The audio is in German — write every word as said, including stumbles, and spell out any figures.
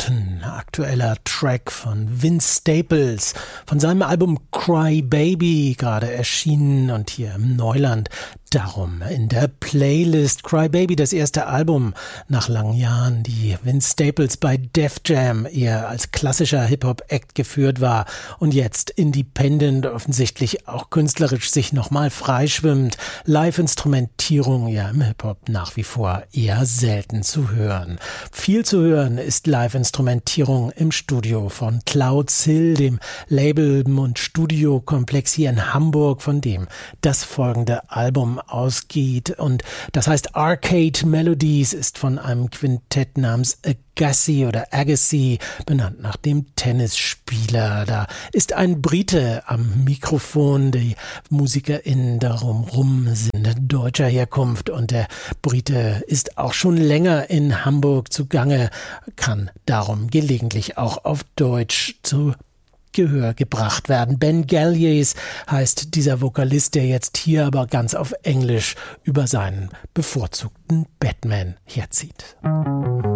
Mountain, aktueller Track von Vince Staples, von seinem Album Cry Baby, gerade erschienen und hier im Neuland. Darum in der Playlist Cry Baby, das erste Album nach langen Jahren, die Vince Staples bei Def Jam eher als klassischer Hip-Hop-Act geführt war und jetzt independent, offensichtlich auch künstlerisch sich nochmal freischwimmt. Live-Instrumentierung ja im Hip-Hop nach wie vor eher selten zu hören. Viel zu hören ist Live-Instrumentierung im Studio von Clouds Hill, dem Label- und Studiokomplex hier in Hamburg, von dem das folgende Album ausgeht. Und das heißt Arcade Melodies, ist von einem Quintett namens Agassi oder Agassi, benannt nach dem Tennisspieler. Da ist ein Brite am Mikrofon, die MusikerInnen darum rum sind deutscher Herkunft und der Brite ist auch schon länger in Hamburg zugange, kann darum gelegentlich auch auf Deutsch zu Gehör gebracht werden. Ben Gallies heißt dieser Vokalist, der jetzt hier aber ganz auf Englisch über seinen bevorzugten Batman herzieht.